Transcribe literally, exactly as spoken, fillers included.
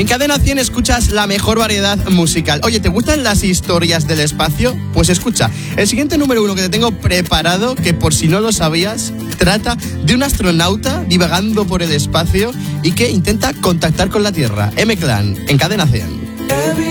En Cadena cien escuchas la mejor variedad musical. Oye, ¿te gustan las historias del espacio? Pues escucha, el siguiente número uno que te tengo preparado, que por si no lo sabías, trata de un astronauta divagando por el espacio y que intenta contactar con la Tierra. M-Clan, en Cadena cien.